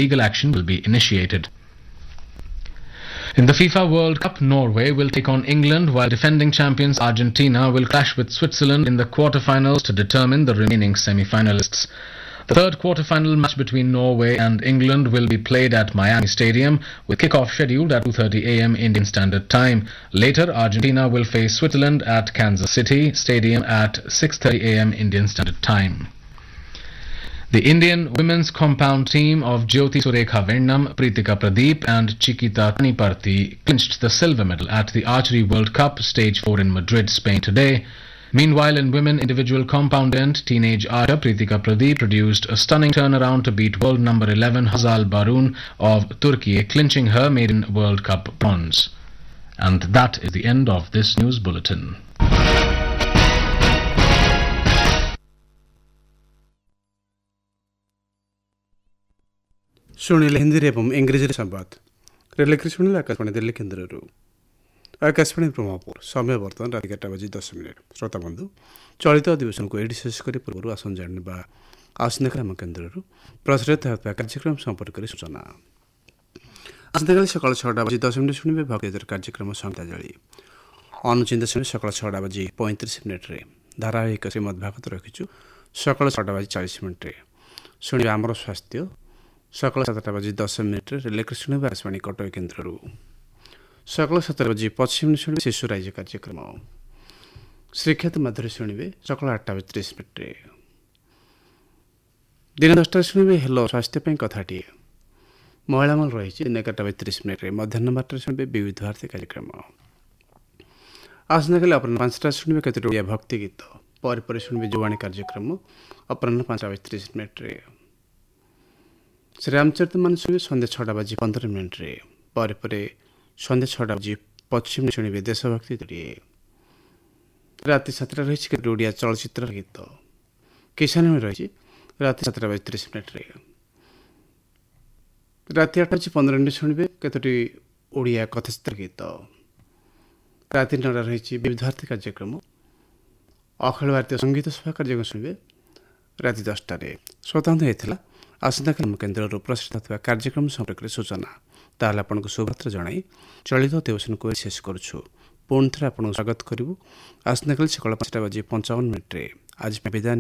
legal action will be initiated. In the FIFA World Cup, Norway will take on England while defending champions Argentina will clash with Switzerland in the quarter-finals to determine the remaining semi-finalists. The third quarter-final match between Norway and England will be played at Miami Stadium with kick-off scheduled at 2:30 a.m. Indian Standard Time. Later, Argentina will face Switzerland at Kansas City Stadium at 6:30 a.m. Indian Standard Time. The Indian women's compound team of Jyoti Surekha Vennam, Preetika Pradeep and Chiquita Taniparthi clinched the silver medal at the Archery World Cup Stage 4 in Madrid, Spain today. Meanwhile, in women individual compound event, teenage archer Preetika Pradeep produced a stunning turnaround to beat world number 11 Hazal Barun of Turkey, clinching her maiden World Cup bronze. And that is the end of this news bulletin. ଶୁଣିଲେ ହିନ୍ଦୀରେ ଏବଂ ଇଂରାଜୀରେ ସମ୍ବାଦ ରେଲେକ୍ରେ ଶୁଣିଲେ ଆକାଶବାଣୀ ଦିଲ୍ଲୀ କେନ୍ଦ୍ରରୁ ଆକାଶବାଣୀ ବ୍ରହ୍ମପୁର ସମୟ ବର୍ତ୍ତମାନ ରାତି 11:10 ଶ୍ରୋତାବନ୍ଧୁ ଚଳିତ ଅଧିବେଶନକୁ ଏଇଠି ଶେଷ କରି ପୂର୍ବରୁ ଆସନ ଜାଣିବା ଆସନ୍ତାକାଲି ଆମ କେନ୍ଦ୍ରରୁ ପ୍ରସାରିତ ହେଉଥିବା କାର୍ଯ୍ୟକ୍ରମ ସମ୍ପର୍କରେ ସୂଚନା। ଆସନ୍ତାକାଲି ସକାଳ 6:10 ଶୁଣିବେ ଭକ୍ତିର କାର୍ଯ୍ୟକ୍ରମ ସଂହିତାଜଳି। ଅନୁଚିନ୍ତା ଶୁଣି ସକାଳ 6:35 ଧାରାବାହିକ ଶ୍ରୀମଦ୍ ଭାଗବତ ରଖିଛୁ ସକାଳ 6:40 ଶୁଣିବେ ଆମର ସ୍ୱାସ୍ଥ୍ୟ। ସକାଳ 7:10 ରେଲେକ୍ରେ ଶୁଣିବେ ଆକାଶବାଣୀ କଟକ କେନ୍ଦ୍ରରୁ। ସକାଳ 7:25 ଶୁଣିବେ ଶିଶୁ ରାଜ୍ୟ କାର୍ଯ୍ୟକ୍ରମ। ଶ୍ରୀକ୍ଷେତ୍ର ମଧ୍ୟରେ ଶୁଣିବେ ସକାଳ 8:30। ଦିନ 10ଟାରେ ଶୁଣିବେ ହେଲୋ ସ୍ୱାସ୍ଥ୍ୟ ପାଇଁ କଥାଟିଏ। ମହିଳାମାନ ରହିଛି ଦିନ 11:30। ମଧ୍ୟାହ୍ନ 12ଟାରେ ଶୁଣିବେ ବିବିଧ ଭାରତୀ କାର୍ଯ୍ୟକ୍ରମ। ଆସନ୍ତାକାଲି ଅପରାହ୍ନ 5ଟାରେ ଶୁଣିବେ କେତୋଟି ଓଡ଼ିଆ ଭକ୍ତି ଗୀତ। ପରେ ପରେ ଶୁଣିବେ ଯୁବାଣୀ କାର୍ଯ୍ୟକ୍ରମ ଅପରାହ୍ନ 5:30। ଶ୍ରୀରାମଚରିତମାନ ଶୁଣିବେ ସନ୍ଧ୍ୟା 6:15। ପରେ ପରେ ସନ୍ଧ୍ୟା 6:25 ଶୁଣିବେ ଦେଶଭକ୍ତି ଦୋଳିଏ। ରାତି 7ଟା ରହିଛି କେତୋଟି ଓଡ଼ିଆ ଚଳଚ୍ଚିତ୍ର ଗୀତ। କିଷାନ ରହିଛି ରାତି 7:30। ରାତି 8:15 ଶୁଣିବେ କେତୋଟି ଓଡ଼ିଆ କଥାଚିତ୍ର ଗୀତ। ରାତି 9ଟା ରହିଛି ବିବିଧ ଭାରତୀ କାର୍ଯ୍ୟକ୍ରମ। ଅଖିଳ ଭାରତୀୟ ସଙ୍ଗୀତ ସଭା କାର୍ଯ୍ୟକ୍ରମ ଶୁଣିବେ ରାତି 10ଟାରେ। ସ୍ୱତନ୍ତ୍ର ହେଇଥିଲା ଆସନ୍ତାକାଲି ଆମ କେନ୍ଦ୍ରରୁ ପ୍ରସାରିତ ହେଉଥିବା କାର୍ଯ୍ୟକ୍ରମ ସମ୍ପର୍କରେ ସୂଚନା। ତାହେଲେ ଆପଣଙ୍କୁ ଶୁଭଯାତ୍ରା ଜଣାଇ ଚଳିତ ଅଧିବେଶନକୁ ଶେଷ କରୁଛୁ। ପୁଣି ଥରେ ଆପଣଙ୍କୁ ସ୍ୱାଗତ କରିବୁ ଆସନ୍ତାକାଲି ସକାଳ 5:55। ଆଜି ବିଦାୟ।